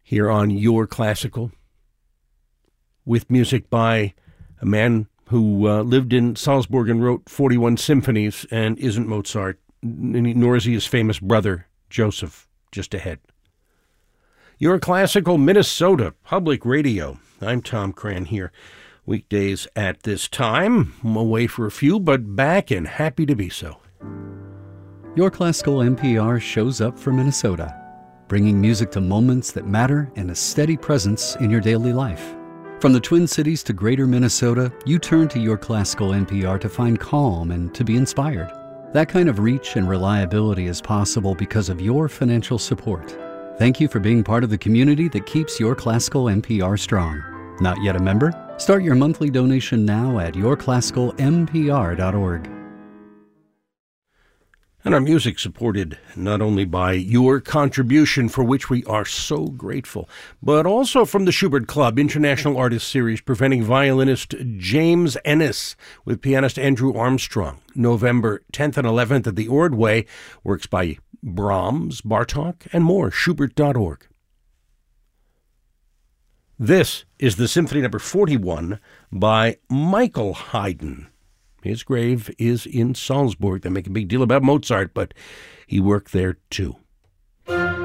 here on Your Classical, with music by a man who lived in Salzburg and wrote 41 symphonies and isn't Mozart, nor is he his famous brother, Joseph, just ahead. Your Classical Minnesota Public Radio. I'm Tom Cran here, weekdays at this time. I'm away for a few, but back and happy to be so. Your Classical NPR shows up for Minnesota, bringing music to moments that matter and a steady presence in your daily life. From the Twin Cities to Greater Minnesota, you turn to Your Classical NPR to find calm and to be inspired. That kind of reach and reliability is possible because of your financial support. Thank you for being part of the community that keeps Your Classical NPR strong. Not yet a member? Start your monthly donation now at yourclassicalmpr.org. And our music supported not only by your contribution, for which we are so grateful, but also from the Schubert Club International Artist Series, presenting violinist James Ennis with pianist Andrew Armstrong, November 10th and 11th at the Ordway. Works by Brahms, Bartók, and more. Schubert.org. This is the Symphony Number 41 by Michael Haydn. His grave is in Salzburg. They make a big deal about Mozart, but he worked there too.